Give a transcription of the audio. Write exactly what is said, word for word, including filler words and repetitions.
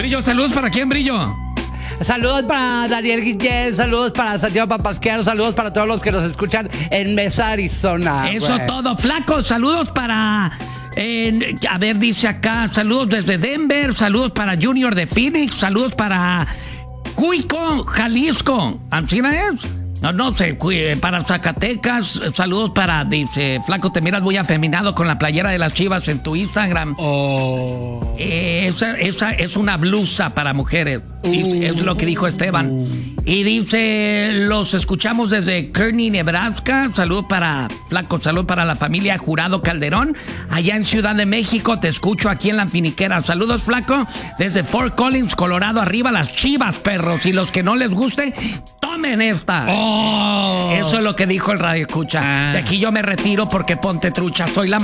Brillo, saludos para quién, Brillo. Saludos para Daniel Guillén, saludos para Santiago Papasquero, saludos para todos los que nos escuchan en Mesa, Arizona. Eso güey. todo, flaco. Saludos para... eh, a ver, dice acá, saludos desde Denver, saludos para Junior de Phoenix, saludos para Cuico, Jalisco. ¿Ancina es? No, no sé, para Zacatecas, saludos para, dice, flaco, te miras muy afeminado con la playera de las Chivas en tu Instagram. Oh. Eh, esa, esa es una blusa para mujeres, uh, es lo que dijo Esteban. Uh. Y dice, los escuchamos desde Kearney, Nebraska. Saludos para, flaco, saludos para la familia Jurado Calderón. Allá en Ciudad de México, te escucho aquí en La Finiquera. Saludos, flaco, desde Fort Collins, Colorado, arriba las Chivas, perros. Y los que no les guste, tomen esta. Oh. Eso es lo que dijo el radio escucha. De aquí yo me retiro porque ponte trucha, soy la